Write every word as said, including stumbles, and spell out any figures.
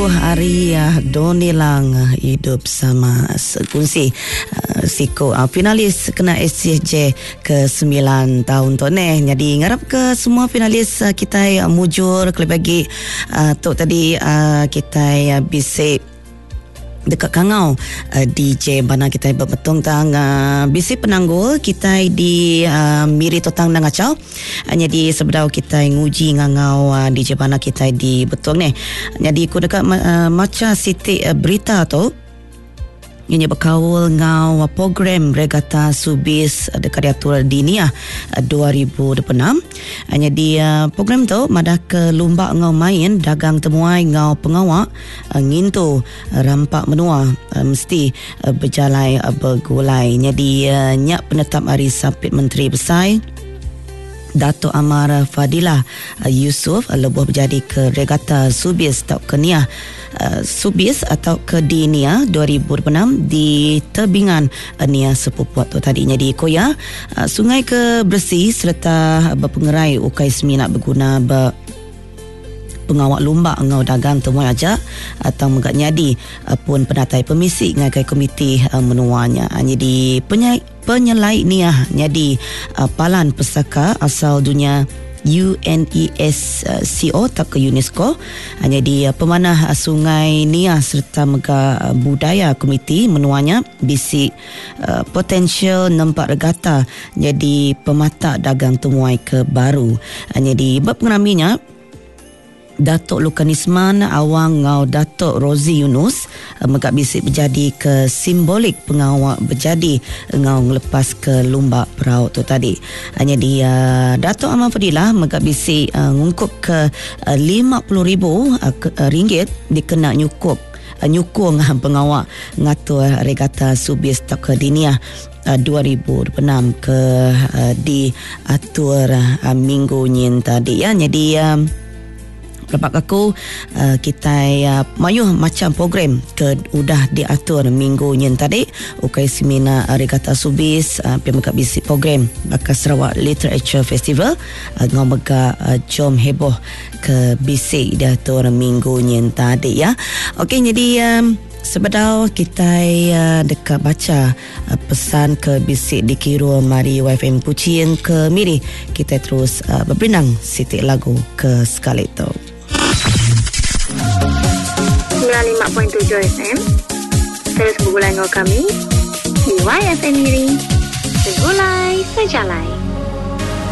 lagu Hari Donilang hidup sama sekongsi uh, Siko uh, finalis kena S C J ke sembilan tahun tu ni. Jadi ngarap ke semua finalis uh, kita uh, mujur kelih bagi uh, tok tadi uh, kita uh, bisik dekat Kangau uh, D J bana kita berbetung tang uh, bisi penanggul kita di uh, Miri Totang Nangacau. Uh, jadi sebedau kita nguji ngangau uh, D J bana kita di betung ni. Jadi ku dekat uh, maca siti uh, berita tu ini berkawal ngau program regata subis dekat diatur dinia dua ribu dua puluh enam. Jadi program tu madah ke lumba ngau main dagang temuai ngau pengawak ngintu rampak menua mesti berjalai bergulai. Jadi nyak penetap hari Sapit Menteri Besar Dato' Amar Fadilah Yusof lebuh berjadi ke regata subis atau ke Nia uh, subis atau ke di Nia dua ribu dua puluh enam di tebingan uh, Nia Sepupuat tu tadinya di Koya uh, sungai ke bersih serta berpengerai ukai seminat berguna ber pengawak lumba ngau dagang temuai aja atau megak nyadi uh, pun penatai permisi ngagai komiti uh, menuanya. Uh, jadi penyai penyelai niah jadi uh, palan pesaka asal dunia UNESCO tak ke UNESCO. Uh, jadi uh, pemanah uh, sungai Niah serta mega uh, budaya komiti menuanya bisi uh, potensial nampak regata jadi pemata dagang temuai ke baru. Uh, jadi bab pengeraminya Datuk Lukanisman awang ngau Datuk Rozi Yunus uh, megak bisik berjadi ke simbolik pengawak berjadi ngau ngelepas ke lumba peraut tu tadi. Hanya di uh, Datuk Amar Fadilah megak bisik uh, ngungkup ke uh, lima puluh ribu uh, ke, uh, ringgit dikena nyukup uh, nyukung uh, pengawak ngatur regata subis tak ke dinia Uh, dua ribu dua puluh enam ke uh, diatur uh, minggu nyin tadi ya. Jadi uh, lepas aku uh, kita uh, mayuh macam program ke udah diatur minggu nyen tadi ukai semina uh, regata subis uh, pi mega bisi program bakal Sarawak Literature Festival uh, ngau mega uh, jom heboh ke bisi diatur minggu nyen tadi ya. Okey, jadi um, sebedau kita uh, dekat baca uh, pesan ke bisik di Kiro Mari Y F M Pucing ke Miri, kita terus uh, berbrenang sitik lagu ke sekali tu. sembilan puluh lima perpuluhan tujuh F M terus bergulai dengan kami di Y F M Miri. Segulai sejalai.